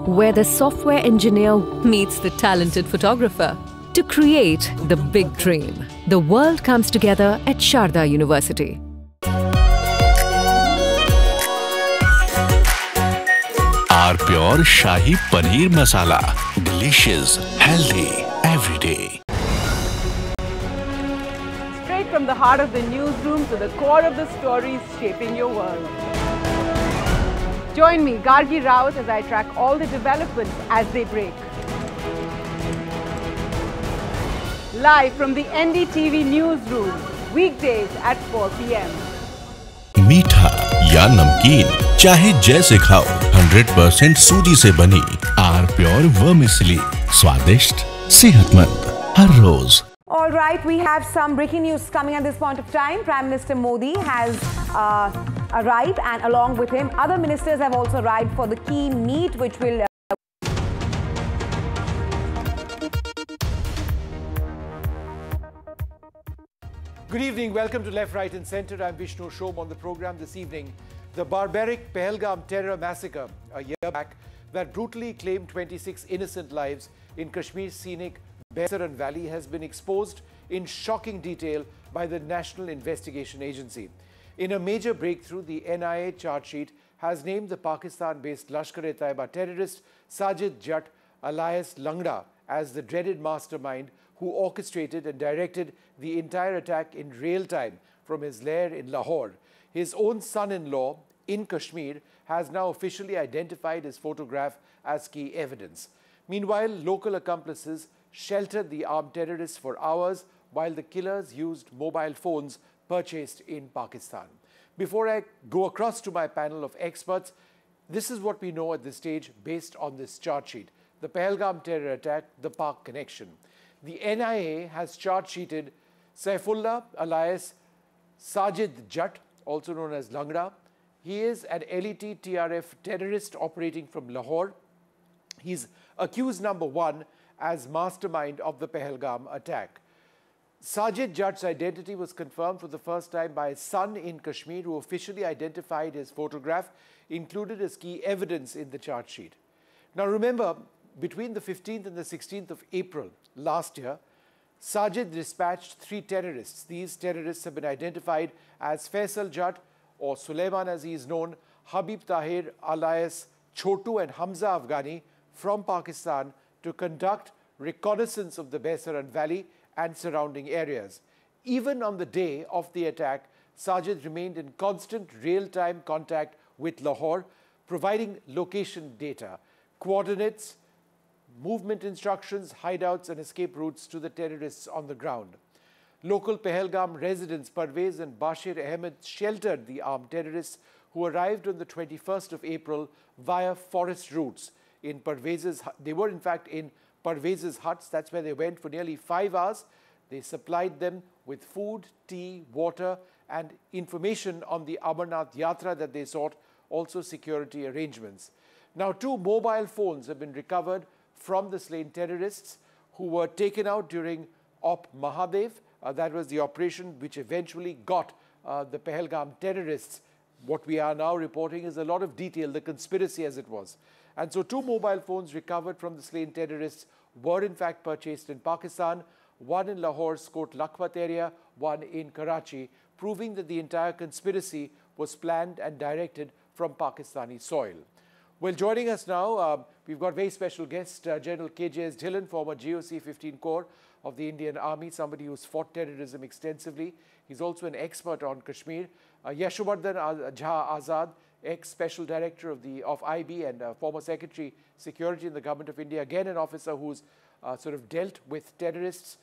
where the software engineer meets the talented photographer to create the big dream. The world comes together at Sharda University. Our Pure Shahi Paneer Masala. Delicious, healthy, every day. Straight from the heart of the newsroom to the core of the stories shaping your world. Join me, Gargi Raut, as I track all the developments as they break. Live from the NDTV newsroom, weekdays at 4 p.m. मीठा या नमकीन, चाहे जैसे खाओ, 100% सूजी से बनी are pure vermicelli, स्वादिष्ट, सेहतमंद, हर रोज. All right, we have some breaking news coming at this point of time. Prime Minister Modi has arrived, and along with him, other ministers have also arrived for the key meet, which will Good evening. Welcome to Left, Right and Centre. I'm Vishnu Shom. On the program this evening, the barbaric Pahalgam terror massacre a year back that brutally claimed 26 innocent lives in Kashmir's scenic Baisaran Valley has been exposed in shocking detail by the National Investigation Agency. In a major breakthrough, the NIA charge sheet has named the Pakistan-based Lashkar-e-Taiba terrorist Sajid Jatt alias Langda as the dreaded mastermind who orchestrated and directed the entire attack in real time from his lair in Lahore. His own son-in-law in Kashmir has now officially identified his photograph as key evidence. Meanwhile, local accomplices sheltered the armed terrorists for hours while the killers used mobile phones purchased in Pakistan. Before I go across to my panel of experts, this is what we know at this stage based on this charge sheet. The Pahalgam terror attack, the Pak connection. The NIA has charge sheeted Saifullah alias Sajid Jatt, also known as Langda. He is an LET TRF terrorist operating from Lahore. He's accused number one as mastermind of the Pahalgam attack. Sajid Jatt's identity was confirmed for the first time by his son in Kashmir, who officially identified his photograph, included as key evidence in the charge sheet. Now remember, between the 15th and the 16th of April last year, Sajid dispatched 3 terrorists. These terrorists have been identified as Faisal Jatt, or Sulaiman as he is known, Habib Tahir alias Chotu, and Hamza Afghani from Pakistan to conduct reconnaissance of the Baisaran Valley and surrounding areas. Even on the day of the attack, Sajid remained in constant real-time contact with Lahore, providing location data, coordinates, movement instructions, hideouts and escape routes to the terrorists on the ground. Local Pahalgam residents Parvez and Bashir Ahmed sheltered the armed terrorists who arrived on the 21st of April via forest routes. They were in fact in Parvez's huts. That's where they went for nearly 5 hours. They supplied them with food, tea, water and information on the Amarnath Yatra that they sought, also security arrangements. Now 2 mobile phones have been recovered from the slain terrorists who were taken out during Op Mahadev. That was the operation which eventually got the Pahalgam terrorists. What we are now reporting is a lot of detail, the conspiracy as it was. And so 2 mobile phones recovered from the slain terrorists were in fact purchased in Pakistan, one in Lahore's Kot Lakhpat area, one in Karachi, proving that the entire conspiracy was planned and directed from Pakistani soil. Well, joining us now, we've got very special guest, General K.J.S. Dhillon, former GOC 15 Corps of the Indian Army, somebody who's fought terrorism extensively. He's also an expert on Kashmir. Yashovardhan Jha Azad, ex-special director of IB and former Secretary Security in the Government of India, again an officer who's sort of dealt with terrorists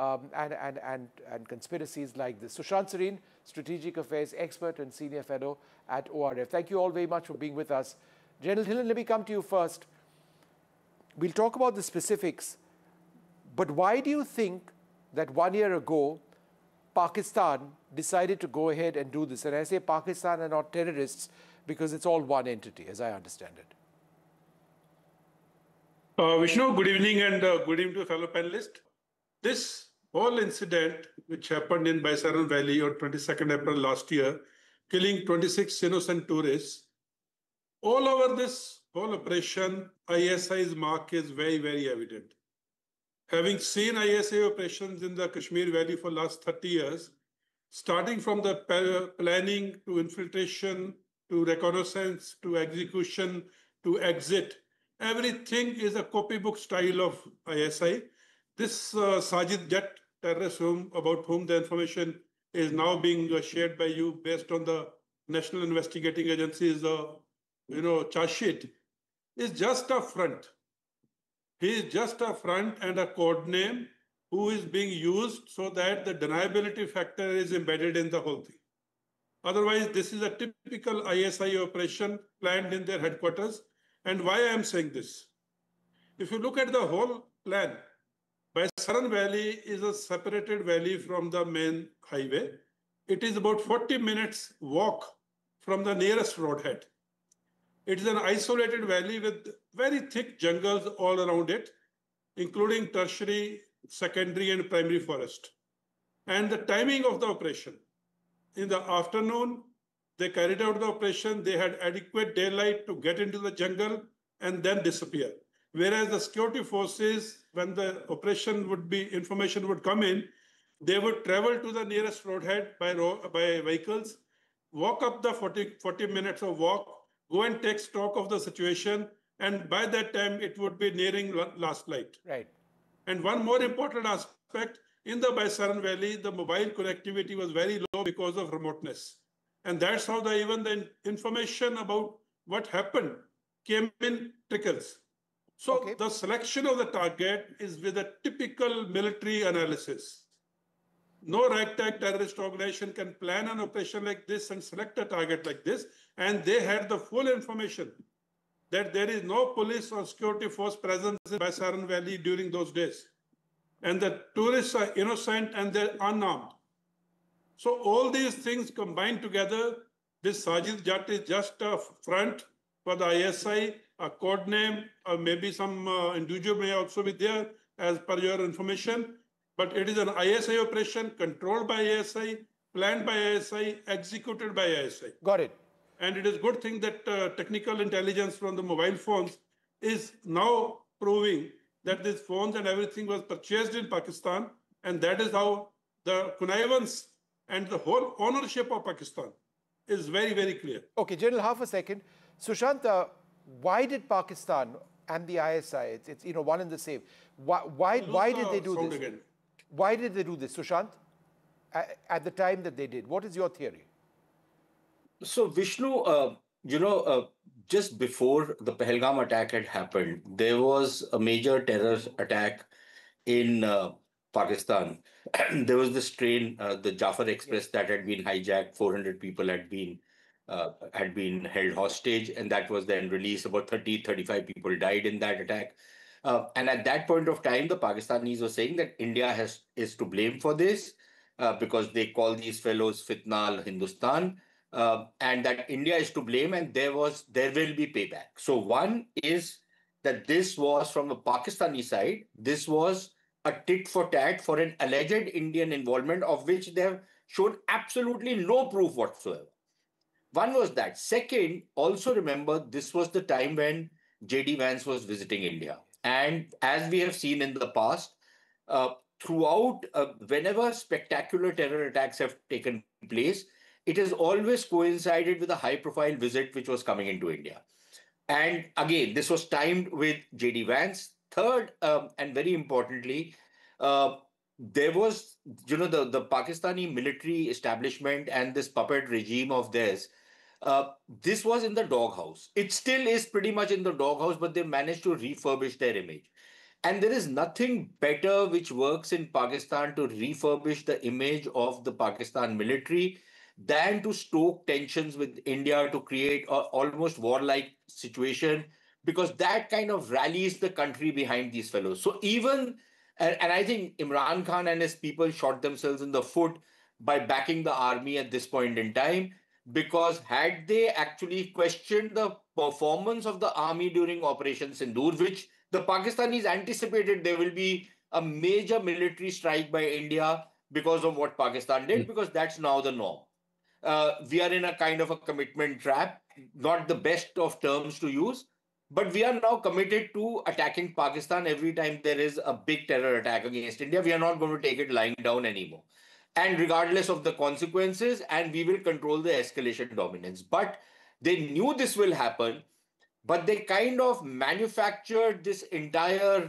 and conspiracies like this. Sushant Sareen, Strategic Affairs expert and senior fellow at ORF. Thank you all very much for being with us. General Dhillon, let me come to you first. We'll talk about the specifics, but why do you think that 1 year ago, Pakistan decided to go ahead and do this? And I say Pakistan and not terrorists because it's all one entity, as I understand it. Vishnu, good evening and good evening to fellow panelists. This whole incident, which happened in Baisaran Valley on 22nd April last year, killing 26 innocent tourists, All over this whole operation, ISI's mark is very, very evident. Having seen ISI operations in the Kashmir Valley for last 30 years, starting from the planning to infiltration, to reconnaissance, to execution, to exit, everything is a copybook style of ISI. This Sajid Jatt terrorist about whom the information is now being shared by you based on the National Investigating Agency's charge sheet, is just a front. He is just a front and a code name who is being used so that the deniability factor is embedded in the whole thing. Otherwise, this is a typical ISI operation planned in their headquarters. And why I am saying this? If you look at the whole plan, Baisaran Valley is a separated valley from the main highway. It is about 40 minutes walk from the nearest roadhead. It is an isolated valley with very thick jungles all around it, including tertiary, secondary, and primary forest. And the timing of the operation, in the afternoon, they carried out the operation, they had adequate daylight to get into the jungle and then disappear. Whereas the security forces, when the information would come in, they would travel to the nearest roadhead by vehicles, walk up the 40 minutes of walk, go and take stock of the situation, and by that time, it would be nearing last light. Right. And one more important aspect, in the Baisaran Valley, the mobile connectivity was very low because of remoteness. And that's how even the information about what happened came in trickles. So the selection of the target is with a typical military analysis. No ragtag terrorist organization can plan an operation like this and select a target like this. And they had the full information that there is no police or security force presence in Baisaran Valley during those days. And the tourists are innocent and they're unarmed. So all these things combined together, this Sajid Jatt is just a front for the ISI, a code name, or maybe some individual may also be there as per your information. But it is an ISI operation controlled by ISI, planned by ISI, executed by ISI. Got it. And it is a good thing that technical intelligence from the mobile phones is now proving that these phones and everything was purchased in Pakistan. And that is how the connivance and the whole ownership of Pakistan is very, very clear. Okay, General, half a second. Sushant, why did Pakistan and the ISI, it's one and the same, why did they do this? Again. Why did they do this, Sushant, at the time that they did? What is your theory? So, Vishnu, just before the Pahalgam attack had happened, there was a major terror attack in Pakistan. There was this train, the Jafar Express, that had been hijacked. 400 people had been held hostage, and that was then released. About 35 people died in that attack. And at that point of time, the Pakistanis were saying that India is to blame for this because they call these fellows Fitna al-Hindustan. And that India is to blame, and there will be payback. So one is that this was from the Pakistani side, this was a tit for tat for an alleged Indian involvement of which they have shown absolutely no proof whatsoever. One was that. Second, also remember, this was the time when J.D. Vance was visiting India. And as we have seen in the past, throughout, whenever spectacular terror attacks have taken place, it has always coincided with a high-profile visit which was coming into India. And again, this was timed with J.D. Vance. Third, and very importantly, there was, the Pakistani military establishment and this puppet regime of theirs. This was in the doghouse. It still is pretty much in the doghouse, but they managed to refurbish their image. And there is nothing better which works in Pakistan to refurbish the image of the Pakistan military than to stoke tensions with India to create an almost warlike situation, because that kind of rallies the country behind these fellows. So even, and I think Imran Khan and his people shot themselves in the foot by backing the army at this point in time, because had they actually questioned the performance of the army during Operation Sindoor, which the Pakistanis anticipated there will be a major military strike by India because of what Pakistan did, because that's now the norm. We are in a kind of a commitment trap. not the best of terms to use. But we are now committed to attacking Pakistan every time there is a big terror attack against India. We are not going to take it lying down anymore. And regardless of the consequences, and we will control the escalation dominance. But they knew this will happen, but they kind of manufactured this entire,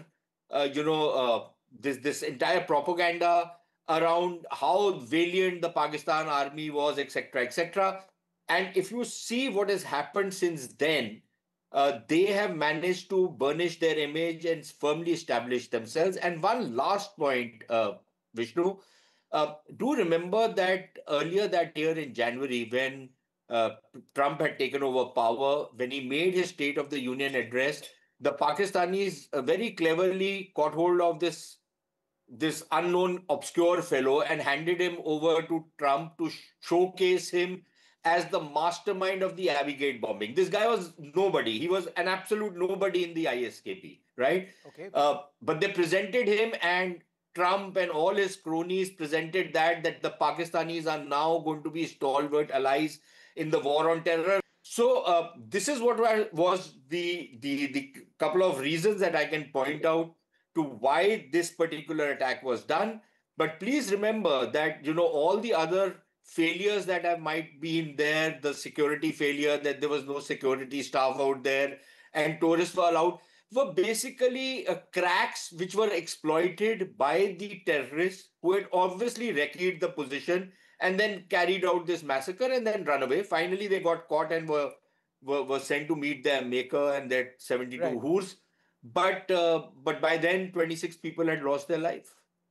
this entire propaganda around how valiant the Pakistan army was, etc., etc. And if you see what has happened since then, they have managed to burnish their image and firmly establish themselves. And one last point, Vishnu, do remember that earlier that year in January, when Trump had taken over power, when he made his State of the Union address, the Pakistanis very cleverly caught hold of this unknown obscure fellow and handed him over to Trump to showcase him as the mastermind of the Abbey Gate bombing. This guy was nobody. He was an absolute nobody in the ISKP, right? Okay. But they presented him, and Trump and all his cronies presented that the Pakistanis are now going to be stalwart allies in the war on terror. So this is what was the couple of reasons that I can point out to why this particular attack was done. But please remember that, all the other failures that have might been there, the security failure, that there was no security staff out there and tourists were allowed, were basically cracks which were exploited by the terrorists who had obviously recceived the position and then carried out this massacre and then run away. Finally, they got caught and were sent to meet their maker and their 72 Right. hoors. But by then, 26 people had lost their life.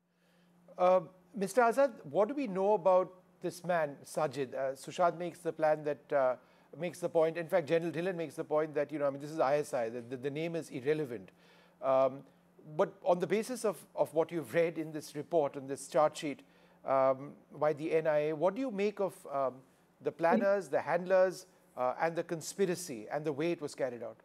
Mr. Azad, what do we know about this man, Sajid? Sushant makes the plan that makes the point. In fact, General Dhillon makes the point that this is ISI. That the name is irrelevant. But on the basis of what you've read in this report, on this chart sheet by the NIA, what do you make of the planners, the handlers, and the conspiracy and the way it was carried out?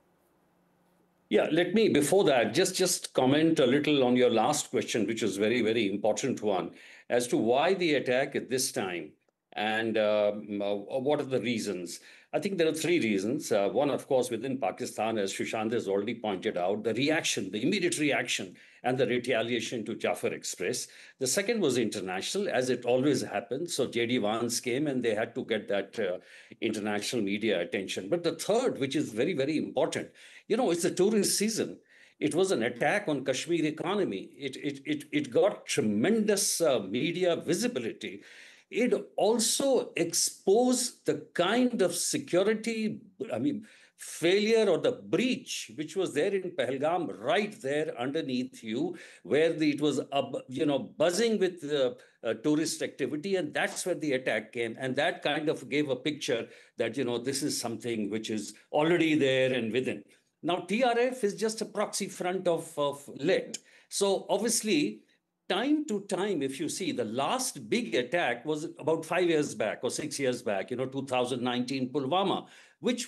Yeah, let me, before that, just comment a little on your last question, which is very, very important one, as to why the attack at this time and what are the reasons. I think there are three reasons. One, of course, within Pakistan, as Sushant has already pointed out, the reaction, the immediate reaction and the retaliation to Jaffer Express. The second was international, as it always happens. So J.D. Vance came and they had to get that international media attention. But the third, which is very, very important, it's the tourist season. It was an attack on Kashmir economy. It got tremendous media visibility. It also exposed the kind of security, failure or the breach which was there in Pahalgam, right there underneath you, where it was, buzzing with tourist activity. And that's where the attack came. And that kind of gave a picture that, this is something which is already there and within. Now, TRF is just a proxy front of LET. So obviously, time to time, if you see, the last big attack was about 5 years back or 6 years back, 2019 Pulwama, which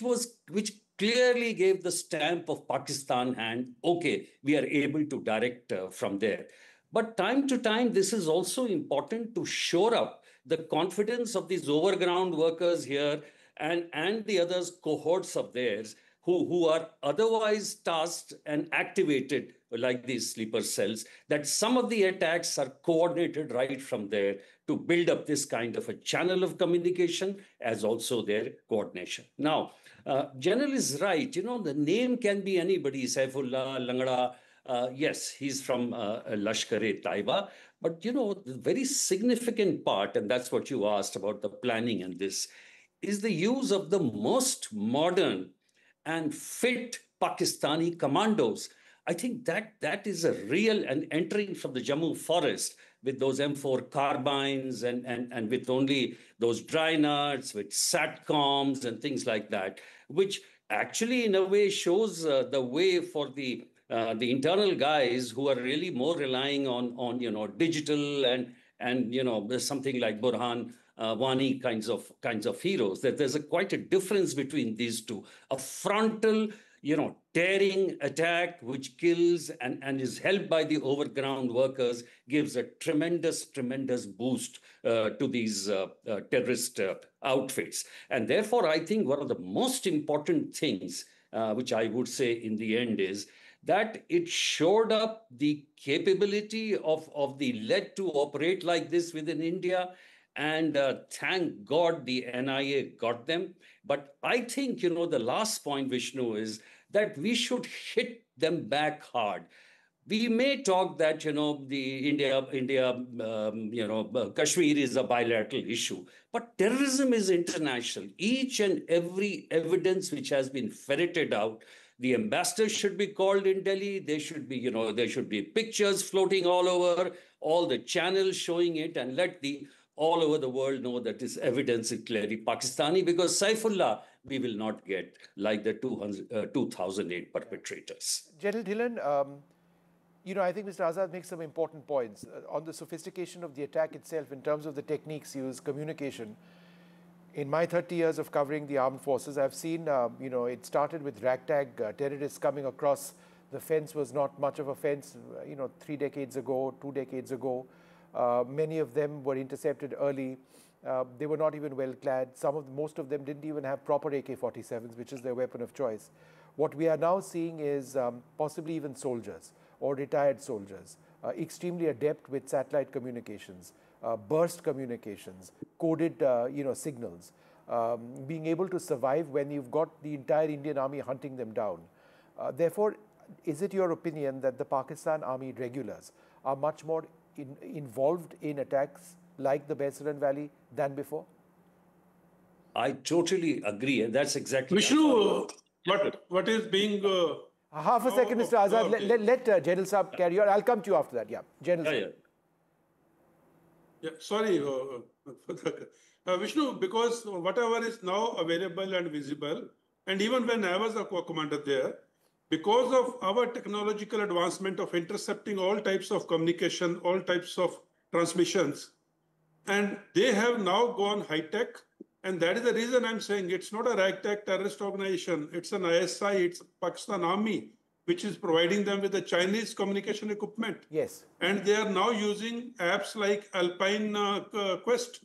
clearly gave the stamp of Pakistan hand, okay, we are able to direct from there. But time to time, this is also important to shore up the confidence of these overground workers here and the others cohorts of theirs who are otherwise tasked and activated like these sleeper cells, that some of the attacks are coordinated right from there to build up this kind of a channel of communication as also their coordination. Now, General is right. The name can be anybody, Saifullah, Langda. Yes, he's from Lashkar-e-Taiba. But, the very significant part, and that's what you asked about the planning and this, is the use of the most modern and fit Pakistani commandos. I think that is a real, and entering from the Jammu forest with those M4 carbines and with only those dry nuts, with SATCOMs and things like that, which actually in a way shows the way for the internal guys who are really more relying on digital and something like Burhan Wani kinds of heroes. That there's quite a difference between these two. A frontal, tearing attack which kills and is helped by the overground workers gives a tremendous, tremendous boost to these terrorist outfits. And therefore, I think one of the most important things, which I would say in the end, is that it showed up the capability of the lead to operate like this within India. And thank God the NIA got them. But I think, the last point, Vishnu, is that we should hit them back hard. We may talk that, the India, Kashmir is a bilateral issue, but terrorism is international. Each and every evidence which has been ferreted out, the ambassador should be called in Delhi. There should be, there should be pictures floating all over, all the channels showing it, and let the all over the world know that this evidence is clearly Pakistani, because Saifullah we will not get like the 2008 perpetrators. General Dhillon, I think Mr. Azad makes some important points on the sophistication of the attack itself in terms of the techniques used, communication. In my 30 years of covering the armed forces, I've seen, it started with ragtag terrorists coming across. The fence was not much of a fence, 3 decades ago, 2 decades ago. Many of them were intercepted early. They were not even well clad. Most of them didn't even have proper AK-47s, which is their weapon of choice. What we are now seeing is possibly even soldiers or retired soldiers, extremely adept with satellite communications, burst communications, coded signals, being able to survive when you've got the entire Indian army hunting them down. Therefore, is it your opinion that the Pakistan Army regulars are much more involved in attacks like the Baisiran Valley than before? I totally agree, and that's exactly... Vishnu, what is being... Half a second, Mr. Azad. Okay. Let General Saab carry on. I'll come to you after that. Yeah, General Saab. Yeah, sorry, Vishnu, because whatever is now available and visible, and even when I was a co-commander there, because of our technological advancement of intercepting all types of communication, all types of transmissions, and they have now gone high-tech, and that is the reason I'm saying it's not a ragtag terrorist organization, it's an ISI, it's Pakistan Army, which is providing them with the Chinese communication equipment. Yes. And they are now using apps like Alpine Quest,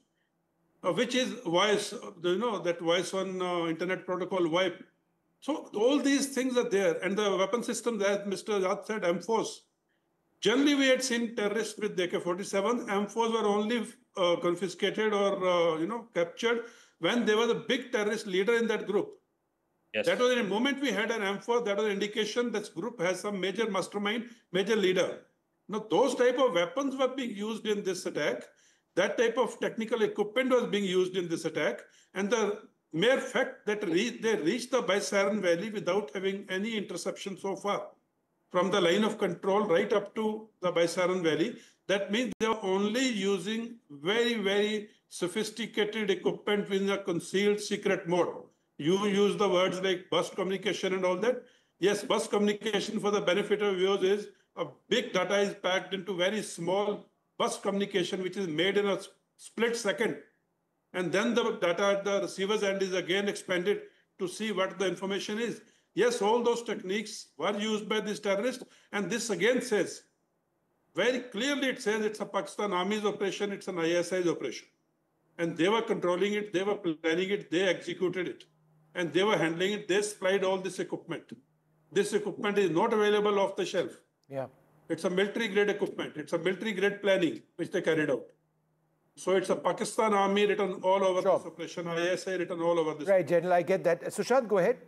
which is voice, that voice on internet protocol VoIP. So all these things are there. And the weapon system that Mr. Azad said, M4s. Generally, we had seen terrorists with AK-47. M4s were only confiscated or, captured when there was a big terrorist leader in that group. Yes. That was the moment we had an M4, that was an indication this group has some major mastermind, major leader. Now, those type of weapons were being used in this attack. That type of technical equipment was being used in this attack. And the mere fact that they reached the Baisiran Valley without having any interception so far, from the line of control right up to the Baisiran Valley, that means they are only using very, very sophisticated equipment in a concealed secret mode. You use the words like bus communication and all that. Yes, bus communication, for the benefit of viewers, is a big data is packed into very small bus communication, which is made in a split second. And then the data at the receiver's end is again expanded to see what the information is. Yes, all those techniques were used by this terrorist. And this again says, very clearly it says it's a Pakistan Army's operation, it's an ISI's operation. And they were controlling it, they were planning it, they executed it. And they were handling it, they supplied all this equipment. This equipment is not available off the shelf. Yeah. It's a military-grade equipment. It's a military-grade planning, which they carried out. So it's a Pakistan Army written all over this operation, ISI written all over this. Right, General, I get that. Sushant, go ahead.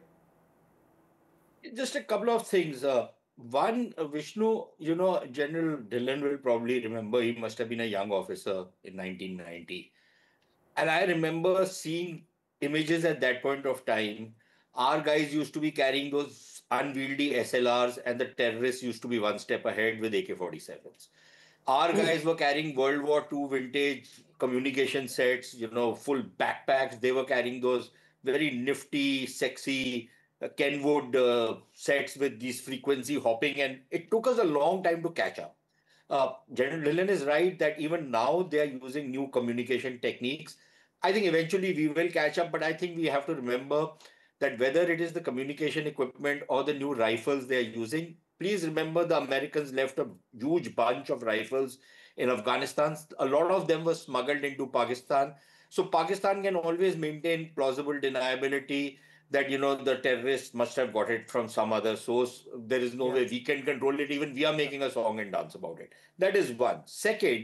Just a couple of things. One, Vishnu, General Dhillon will probably remember, he must have been a young officer in 1990. And I remember seeing images at that point of time. Our guys used to be carrying those unwieldy SLRs, and the terrorists used to be one step ahead with AK-47s. Our guys were carrying World War II vintage communication sets, full backpacks. They were carrying those very nifty, sexy Kenwood sets with these frequency hopping, and it took us a long time to catch up. General Dhillon is right that even now they are using new communication techniques. I think eventually we will catch up, but I think we have to remember that whether it is the communication equipment or the new rifles they're using, please remember the Americans left a huge bunch of rifles in Afghanistan. A lot of them were smuggled into Pakistan. So Pakistan can always maintain plausible deniability that, the terrorists must have got it from some other source. There is no way we can control it. Even we are making a song and dance about it. That is one. Second,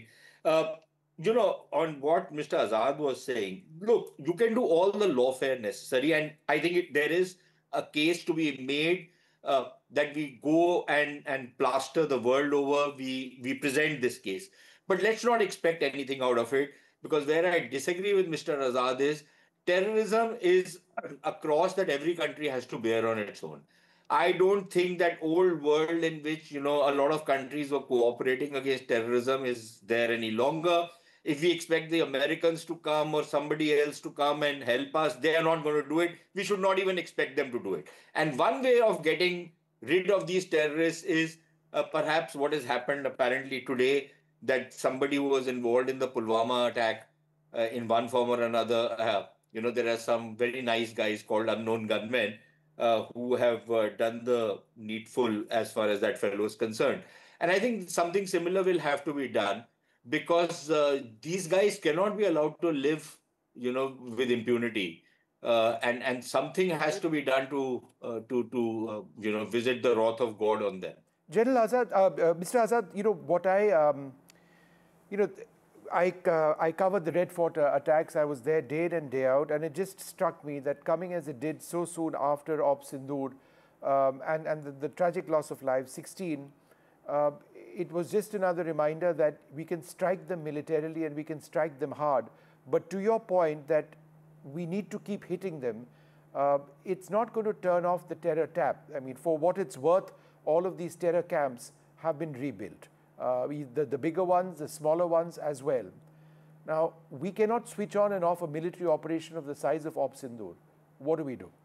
on what Mr. Azad was saying, look, you can do all the lawfare necessary. And I think there is a case to be made that we go and plaster the world over. We present this case. But let's not expect anything out of it, because where I disagree with Mr. Azad is terrorism is a cross that every country has to bear on its own. I don't think that old world in which, a lot of countries were cooperating against terrorism is there any longer. If we expect the Americans to come or somebody else to come and help us, they are not going to do it. We should not even expect them to do it. And one way of getting rid of these terrorists is perhaps what has happened apparently today, that somebody who was involved in the Pulwama attack in one form or another, there are some very nice guys called unknown gunmen who have done the needful as far as that fellow is concerned. And I think something similar will have to be done, because these guys cannot be allowed to live, with impunity. And something has to be done to visit the wrath of God on them. General Azad, Mr. Azad, what I covered the Red Fort attacks. I was there day in and day out, and it just struck me that coming as it did so soon after Op Sindoor and the tragic loss of lives, 16, it was just another reminder that we can strike them militarily and we can strike them hard. But to your point that we need to keep hitting them, it's not going to turn off the terror tap. I mean, for what it's worth, all of these terror camps have been rebuilt. The bigger ones, the smaller ones as well. Now, we cannot switch on and off a military operation of the size of Op Sindoor. What do we do?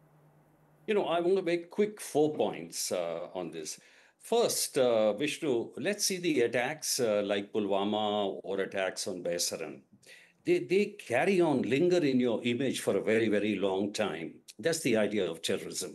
I want to make quick 4 points on this. First, Vishnu, let's see the attacks like Pulwama or attacks on Baisaran. They carry on, linger in your image for a very, very long time. That's the idea of terrorism.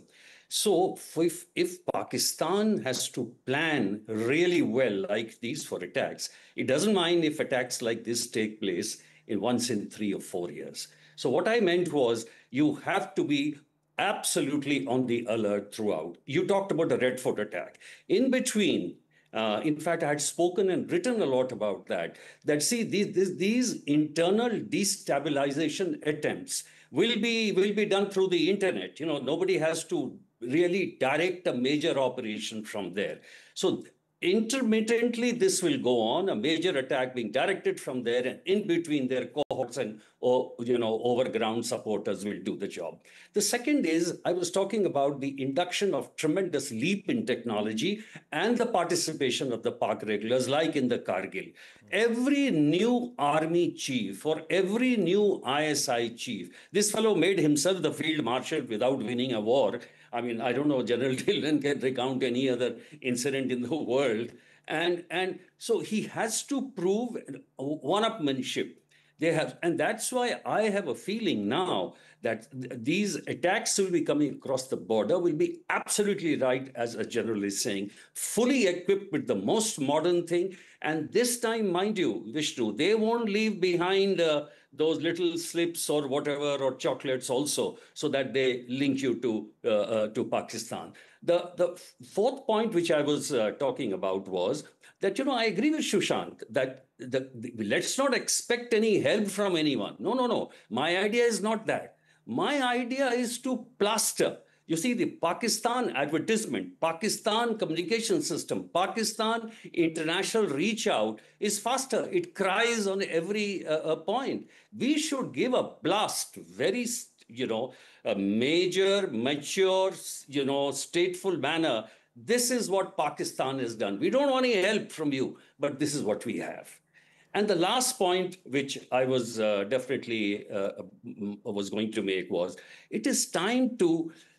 So if Pakistan has to plan really well like these for attacks, it doesn't mind if attacks like this take place once in 3 or 4 years. So what I meant was you have to be absolutely on the alert throughout. You talked about the Red Fort attack. In between, in fact, I had spoken and written a lot about that see, these internal destabilization attempts will be done through the internet. Nobody has to really direct a major operation from there. So intermittently, this will go on, a major attack being directed from there, and in between their cohorts and overground supporters will do the job. The second is, I was talking about the induction of tremendous leap in technology and the participation of the Pak regulars, like in the Kargil. Every new army chief or every new ISI chief, this fellow made himself the field marshal without winning a war. I mean, I don't know, General Dillon can recount any other incident in the world. And so he has to prove one-upmanship. And that's why I have a feeling now that these attacks will be coming across the border will be absolutely right, as a general is saying, fully equipped with the most modern thing. And this time, mind you, Vishnu, they won't leave behind those little slips or whatever, or chocolates also, so that they link you to Pakistan. The fourth point which I was talking about was that, I agree with Shushank that let's not expect any help from anyone. No. My idea is not that. My idea is to plaster. You see, the Pakistan advertisement, Pakistan communication system, Pakistan international reach out is faster. It cries on every point. We should give a blast, very, a major, mature, stateful manner. This is what Pakistan has done. We don't want any help from you, but this is what we have. And the last point, which I was definitely was going to make, was it is time to